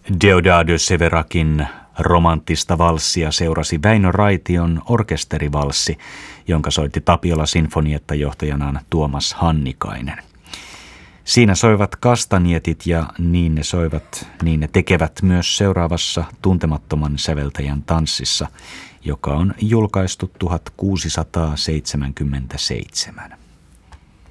Deodato Severakin romanttista valssia seurasi Väinö Raition orkesterivalssi, jonka soitti Tapiola-sinfonietta-johtajanaan Tuomas Hannikainen. Siinä soivat kastanietit ja niin ne tekevät myös seuraavassa tuntemattoman säveltäjän tanssissa, joka on julkaistu 1677.